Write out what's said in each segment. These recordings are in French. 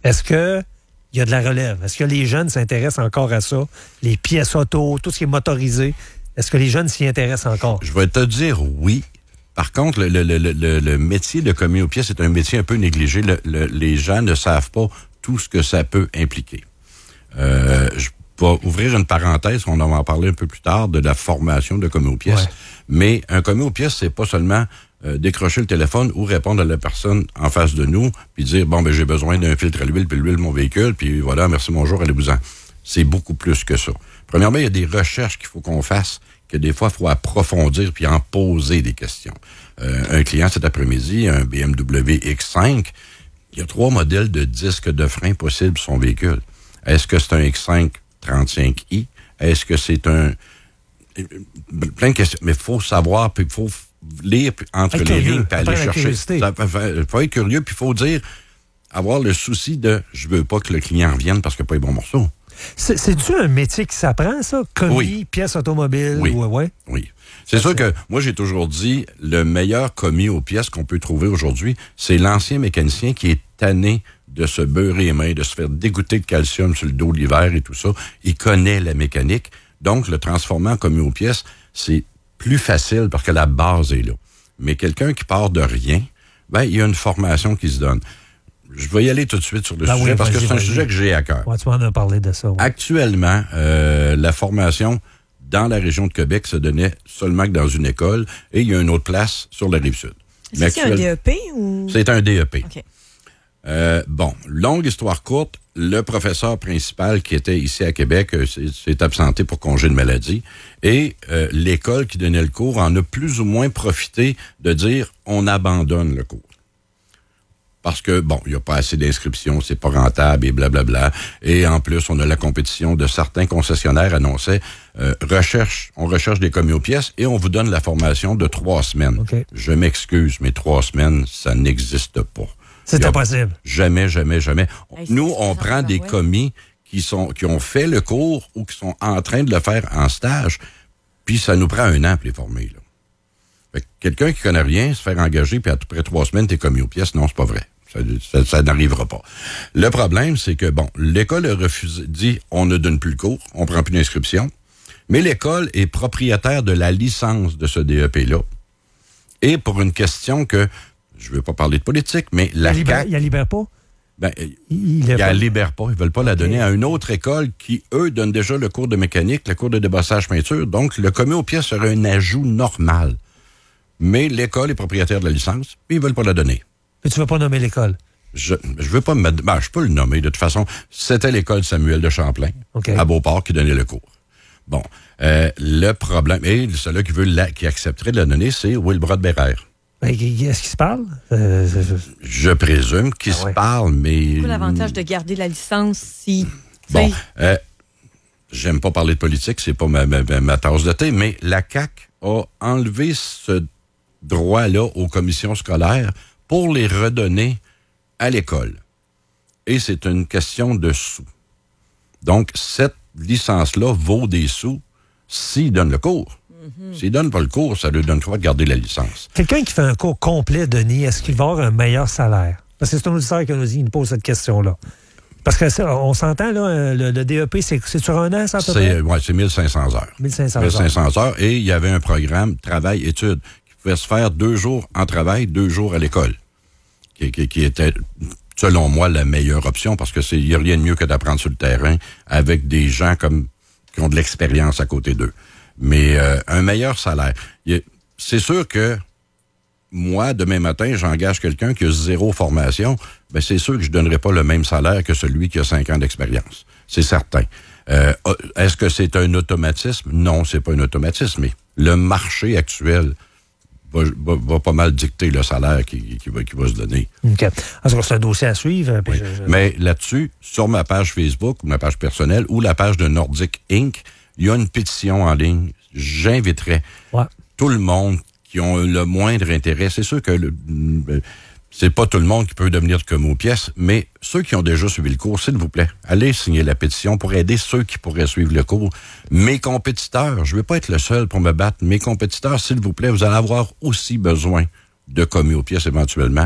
Est-ce qu'il y a de la relève? Est-ce que les jeunes s'intéressent encore à ça? Les pièces auto, tout ce qui est motorisé, est-ce que les jeunes s'y intéressent encore? Je vais te dire oui. Par contre, le métier de commis aux pièces est un métier un peu négligé. Les gens ne savent pas tout ce que ça peut impliquer. Je vais ouvrir une parenthèse, on va en parler un peu plus tard, de la formation de commis aux pièces. Ouais. Mais un commis aux pièces, c'est pas seulement décrocher le téléphone ou répondre à la personne en face de nous, puis dire, bon, ben j'ai besoin d'un filtre à l'huile, puis l'huile de mon véhicule, puis voilà, merci, bonjour, allez-vous-en. C'est beaucoup plus que ça. Premièrement, il y a des recherches qu'il faut qu'on fasse, que des fois, il faut approfondir puis en poser des questions. Un client cet après-midi, un BMW X5, il y a 3 modèles de disques de frein possibles sur son véhicule. Est-ce que c'est un X5 35i? Est-ce que c'est un... Plein de questions. Mais il faut savoir, puis il faut lire entre les lignes, puis aller chercher. Il faut être curieux, puis il faut dire, avoir le souci de, je veux pas que le client revienne parce qu'il n'y a pas les bons morceaux. C'est-tu un métier qui s'apprend, ça? Commis, pièces automobiles? Oui. Ouais? Oui. C'est sûr que moi, j'ai toujours dit, le meilleur commis aux pièces qu'on peut trouver aujourd'hui, c'est l'ancien mécanicien qui est tanné de se beurrer les mains, de se faire dégoûter de calcium sur le dos l'hiver et tout ça. Il connaît la mécanique. Donc, le transformer en commis aux pièces, c'est plus facile parce que la base est là. Mais quelqu'un qui part de rien, ben, il y a une formation qui se donne. Je vais y aller tout de suite sur le sujet parce que c'est un sujet que j'ai à cœur. Ouais, tu m'en as parlé de ça. Ouais. Actuellement, la formation dans la région de Québec se donnait seulement que dans une école et il y a une autre place sur la Rive-Sud. C'est un DEP ou... C'est un DEP. OK. Bon, longue histoire courte, le professeur principal qui était ici à Québec s'est absenté pour congé de maladie et l'école qui donnait le cours en a plus ou moins profité de dire on abandonne le cours. Parce que, bon, il n'y a pas assez d'inscriptions, c'est pas rentable et blablabla. Et en plus, on a la compétition de certains concessionnaires annonçaient on recherche des commis aux pièces et on vous donne la formation de 3 semaines. Okay. Je m'excuse, mais 3 semaines, ça n'existe pas. C'est impossible. Jamais. Nous, on prend des commis qui ont fait le cours ou qui sont en train de le faire en stage, puis ça nous prend 1 an pour les former, là. Fait que quelqu'un qui connaît rien, se faire engager, puis à peu près 3 semaines, t'es commis aux pièces, non, c'est pas vrai. Ça n'arrivera pas. Le problème, c'est que, bon, l'école a refusé, dit, on ne donne plus le cours, on prend plus d'inscription, mais l'école est propriétaire de la licence de ce DEP-là. Et pour une question que, je ne veux pas parler de politique, mais la CAQ... Il la libère pas? Ben, il la libère pas. Ils veulent pas la donner à une autre école qui, eux, donne déjà le cours de mécanique, le cours de débossage peinture. Donc, le commis aux pièces serait un ajout normal. Mais l'école est propriétaire de la licence, puis ils veulent pas la donner. Mais tu veux pas nommer l'école? Je veux pas je peux le nommer. De toute façon, c'était l'école Samuel de Champlain, à Beauport, qui donnait le cours. Bon. Le problème, et celui qui accepterait de la donner, c'est Wilbrod Bérère. Est-ce qu'il se parle? Je présume qu'il se parle, mais... C'est quoi l'avantage de garder la licence si... Bon, j'aime pas parler de politique, c'est pas ma tasse de thé, mais la CAQ a enlevé ce droit-là aux commissions scolaires pour les redonner à l'école. Et c'est une question de sous. Donc, cette licence-là vaut des sous s'il donne le cours. S'il donne pas le cours, ça lui donne quoi de garder la licence. Quelqu'un qui fait un cours complet, Denis, est-ce qu'il va avoir un meilleur salaire? Parce que c'est un auditeur qui nous pose cette question-là. Parce que ça, on s'entend, là, le DEP, c'est sur 1 an, ça, à peu près? Oui, c'est 1500 heures. 1500 heures. Et il y avait un programme travail-études qui pouvait se faire 2 jours en travail, 2 jours à l'école. Qui était, selon moi, la meilleure option parce que il n'y a rien de mieux que d'apprendre sur le terrain avec des gens qui ont de l'expérience à côté d'eux. Mais un meilleur salaire. C'est sûr que moi, demain matin, j'engage quelqu'un qui a 0 formation, ben c'est sûr que je ne donnerai pas le même salaire que celui qui a 5 ans d'expérience. C'est certain. Est-ce que c'est un automatisme? Non, c'est pas un automatisme, mais le marché actuel va pas mal dicter le salaire qui va se donner. OK. Alors, c'est un dossier à suivre. Oui. Mais là-dessus, sur ma page Facebook, ma page personnelle ou la page de Nordic Inc., il y a une pétition en ligne. J'inviterais tout le monde qui ont le moindre intérêt. C'est sûr que c'est pas tout le monde qui peut devenir commis aux pièces, mais ceux qui ont déjà suivi le cours, s'il vous plaît, allez signer la pétition pour aider ceux qui pourraient suivre le cours. Mes compétiteurs, je ne veux pas être le seul pour me battre. Mes compétiteurs, s'il vous plaît, vous allez avoir aussi besoin de commis aux pièces éventuellement.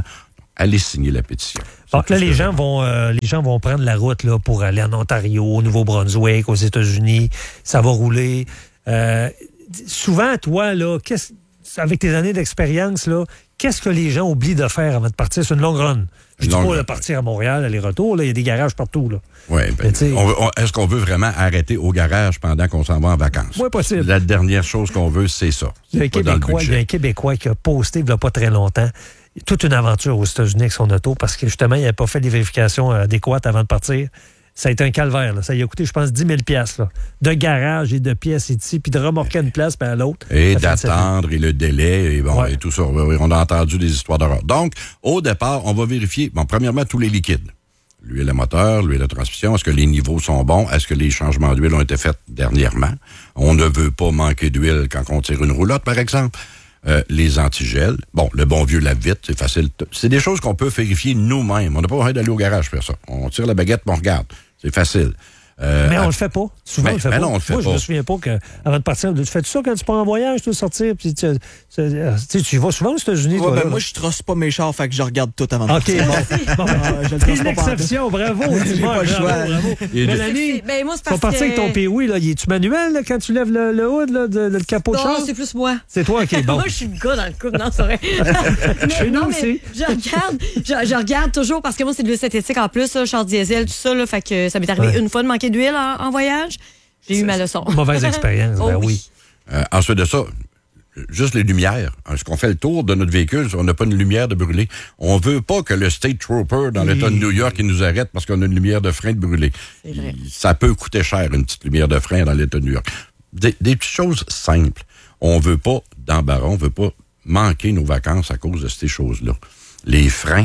allez signer la pétition. Donc là, les gens vont prendre la route là, pour aller en Ontario, au Nouveau-Brunswick, aux États-Unis. Ça va rouler. Souvent, toi, là, avec tes années d'expérience, là, qu'est-ce que les gens oublient de faire avant de partir? C'est une longue run. Je dis pas de partir à Montréal, aller-retour. Il y a des garages partout. Oui, est-ce qu'on veut vraiment arrêter au garage pendant qu'on s'en va en vacances? Oui, possible. La dernière chose qu'on veut, c'est ça. Il y a un Québécois qui a posté il n'y a pas très longtemps toute une aventure aux États-Unis avec son auto parce que justement, il n'avait pas fait les vérifications adéquates avant de partir. Ça a été un calvaire. Là. Ça lui a coûté, je pense, 10 000 $, de garage et de pièces ici, puis de remorquer une place puis à l'autre. Et d'attendre, et le délai, et tout ça. On a entendu des histoires d'horreur. Donc, au départ, on va vérifier, premièrement, tous les liquides. L'huile à moteur, l'huile de transmission, est-ce que les niveaux sont bons? Est-ce que les changements d'huile ont été faits dernièrement? On ne veut pas manquer d'huile quand on tire une roulotte, par exemple. Les antigels. Le bon vieux lave-vite, c'est facile. C'est des choses qu'on peut vérifier nous-mêmes. On n'a pas besoin d'aller au garage pour ça. On tire la baguette, on regarde. C'est facile. Mais on le fait pas. Souvent, on le fait pas. Non, on le fait Moi, pas. Je me souviens pas qu'avant de partir, tu fais tout ça quand tu pars en voyage, tu sortir, puis tu vas souvent aux États-Unis. Ouais, moi, je trosse pas mes chars, fait que je regarde tout avant de partir. OK, c'est une exception, bravo. Bravo. Mélanie, tu vas partir avec ton POI, là. Es-tu manuel là, quand tu lèves le hood, là, le capot de char? Non, c'est plus moi. C'est toi, OK, bon. Moi, je suis le gars dans le couple, non, c'est vrai. Chez nous aussi. Je regarde toujours, parce que moi, c'est de l'huile synthétique en plus, là, char diesel, tout ça, là, fait que ça m'est arrivé une fois de manquer d'huile en voyage. J'ai eu ma leçon. Mauvaise expérience, oui. Ensuite de ça, juste les lumières. Est-ce qu'on fait le tour de notre véhicule si on n'a pas une lumière de brûler? On veut pas que le State Trooper dans l'État de New York il nous arrête parce qu'on a une lumière de frein de brûler. Ça peut coûter cher, une petite lumière de frein dans l'État de New York. Des petites choses simples. On veut pas d'embarras, on veut pas manquer nos vacances à cause de ces choses-là. Les freins,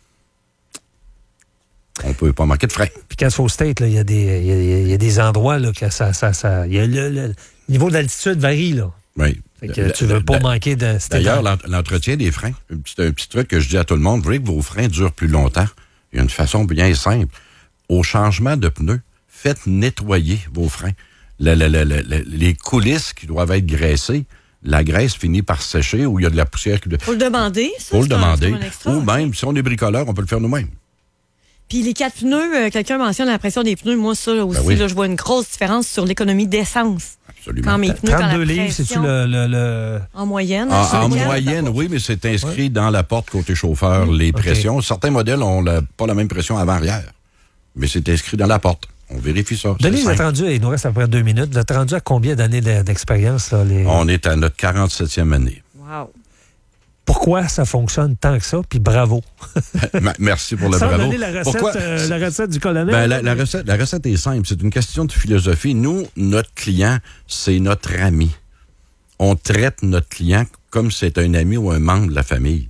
on peut pas manquer de freins. Puis quand c'est au State, il y a des endroits là, que le niveau d'altitude varie. Là. Oui. Fait que tu veux pas manquer de... D'ailleurs, l'entretien des freins, un petit truc que je dis à tout le monde, vous voulez que vos freins durent plus longtemps, il y a une façon bien simple. Au changement de pneus, faites nettoyer vos freins. Les coulisses qui doivent être graissées, la graisse finit par sécher ou il y a de la poussière qui... Faut le demander, ça. Faut le demander. Extra, ou même, si on est bricoleur, on peut le faire nous-mêmes. Puis les 4 pneus, quelqu'un mentionne la pression des pneus. Moi, ça aussi, là, je vois une grosse différence sur l'économie d'essence. Absolument. Quand mes pneus, 32 livres, c'est-tu le... En moyenne? En moyenne, oui, mais c'est inscrit dans la porte côté chauffeur, les pressions. Certains modèles n'ont pas la même pression avant-arrière, mais c'est inscrit dans la porte. On vérifie ça. Denis, vous êtes rendu, il nous reste à peu près 2 minutes, vous êtes rendu à combien d'années d'expérience? Là, On est à notre 47e année. Wow. Pourquoi ça fonctionne tant que ça? Puis bravo. Merci pour le Sans bravo. donner la recette du colonel. La recette est simple. C'est une question de philosophie. Nous, notre client, c'est notre ami. On traite notre client comme c'est un ami ou un membre de la famille.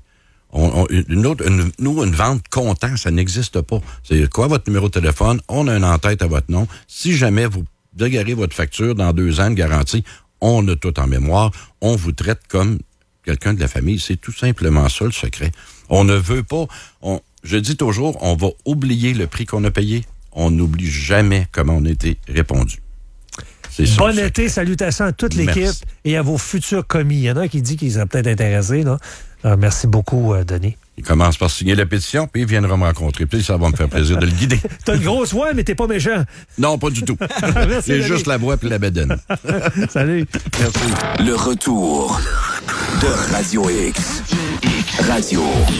Une vente comptant, ça n'existe pas. C'est quoi votre numéro de téléphone? On a un en-tête à votre nom. Si jamais vous dégarez votre facture dans 2 ans de garantie, on a tout en mémoire. On vous traite comme quelqu'un de la famille. C'est tout simplement ça, le secret. On ne veut pas... Je dis toujours, on va oublier le prix qu'on a payé. On n'oublie jamais comment on a été répondu. C'est ça. Bon été, salutations à toute l'équipe et à vos futurs commis. Il y en a un qui dit qu'ils seraient peut-être intéressés. Là. Alors, merci beaucoup, Denis. Il commence par signer la pétition, puis il viendra me rencontrer. Puis ça va me faire plaisir de le guider. T'as une grosse voix, mais t'es pas méchant. Non, pas du tout. C'est juste la voix puis la bédaine. Salut. Merci. Le retour de Radio X. Radio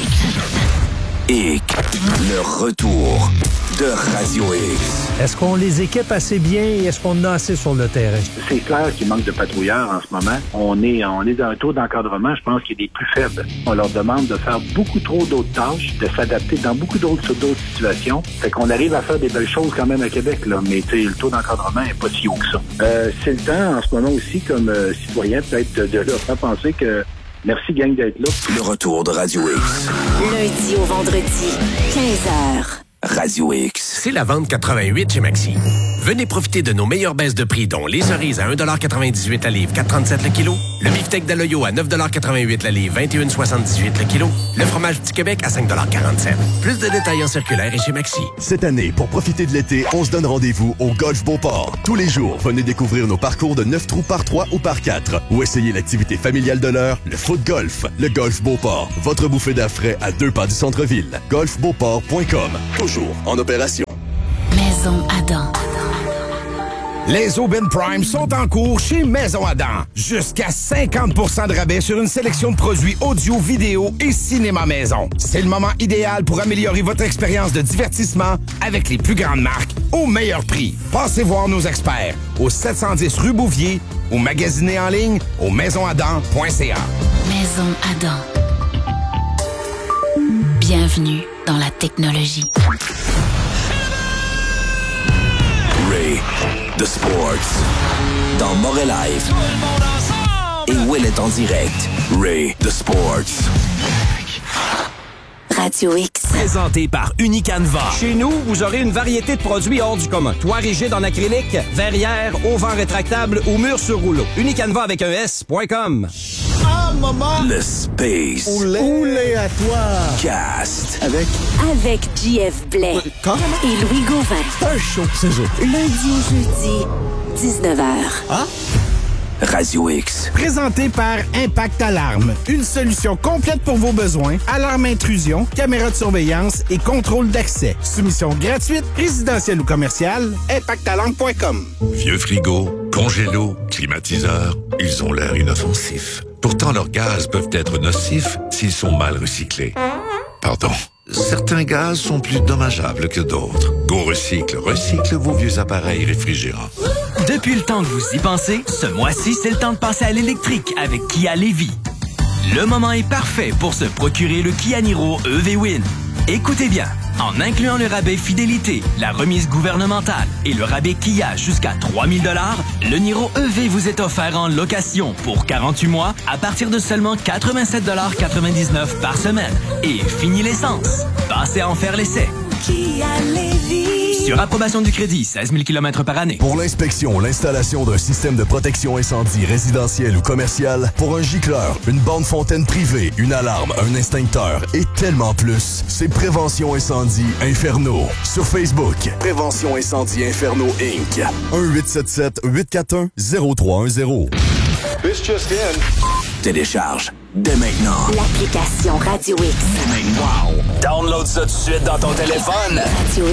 X. Le retour de Radio X. Est-ce qu'on les équipe assez bien et est-ce qu'on en a assez sur le terrain? C'est clair qu'il manque de patrouilleurs en ce moment. On est dans un taux d'encadrement, je pense, qui est des plus faibles. On leur demande de faire beaucoup trop d'autres tâches, de s'adapter dans beaucoup d'autres situations. Fait qu'on arrive à faire des belles choses quand même à Québec, là, mais le taux d'encadrement n'est pas si haut que ça. C'est le temps en ce moment aussi, comme citoyen, peut-être de leur faire penser que merci, gang, d'être là. Le retour de Radio X. Lundi au vendredi, 15h. Radio X. C'est la vente 88 chez Maxi. Venez profiter de nos meilleures baisses de prix, dont les cerises à 1,98 la livre, 4,37 le kilo. Le beefsteak d'Aloyo à 9,88 la livre, 21,78 le kilo. Le fromage du Québec à 5,47 $. Plus de détails en circulaire et chez Maxi. Cette année, pour profiter de l'été, on se donne rendez-vous au Golf Beauport. Tous les jours, venez découvrir nos parcours de 9 trous par 3 ou par 4 ou essayer l'activité familiale de l'heure, le foot golf. Le Golf Beauport, votre bouffée d'air frais à 2 pas du centre-ville. golfbeauport.com, toujours en opération. Maison Adam. Les Aubin Prime sont en cours chez Maison Adam. Jusqu'à 50% de rabais sur une sélection de produits audio, vidéo et cinéma maison. C'est le moment idéal pour améliorer votre expérience de divertissement avec les plus grandes marques au meilleur prix. Passez voir nos experts au 710 rue Bouvier ou magasinez en ligne au maisonadam.ca. Maison Adam. Bienvenue dans la technologie. Ray the Sports dans Montréal Live. Et Will est en direct. Ray the Sports. Radio X. Présenté par Unicanva. Chez nous, vous aurez une variété de produits hors du commun. Toit rigide en acrylique, verrière, auvent rétractable ou mur sur rouleau. Unicanva avec un S.com. Ah, maman! Le Space. Oulé à toi! Cast. Avec JF Blais. Et Louis Gauvin. C'est un show, c'est ça. Lundi au jeudi, 19h. Ah? Radio X. Présenté par Impact Alarme. Une solution complète pour vos besoins. Alarme intrusion, caméra de surveillance et contrôle d'accès. Soumission gratuite, résidentielle ou commerciale. ImpactAlarme.com. Vieux frigo, congélo, climatiseur, ils ont l'air inoffensifs. Pourtant, leurs gaz peuvent être nocifs s'ils sont mal recyclés. Pardon. Certains gaz sont plus dommageables que d'autres. Go Recycle recycle vos vieux appareils réfrigérants. Depuis le temps que vous y pensez, ce mois-ci, c'est le temps de passer à l'électrique avec Kia Lévis. Le moment est parfait pour se procurer le Kia Niro EV-Win. Écoutez bien, en incluant le rabais fidélité, la remise gouvernementale et le rabais Kia jusqu'à 3 000 $, le Niro EV vous est offert en location pour 48 mois à partir de seulement 87,99 $ par semaine. Et fini l'essence. Passez à en faire l'essai. Kia Lévis. Sur approbation du crédit, 16 000 km par année. Pour l'inspection, l'installation d'un système de protection incendie résidentiel ou commercial, pour un gicleur, une bande fontaine privée, une alarme, un extincteur et tellement plus, c'est Prévention Incendie Inferno. Sur Facebook, Prévention Incendie Inferno Inc. 1-877-841-0310. This just in. Télécharge dès maintenant l'application Radio X. Wow! Download ça tout de suite dans ton téléphone. Radio